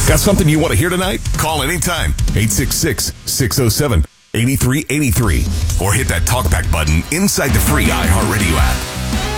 Got something you want to hear tonight? Call anytime. 866-607-8383. Or hit that talkback button inside the free iHeartRadio app.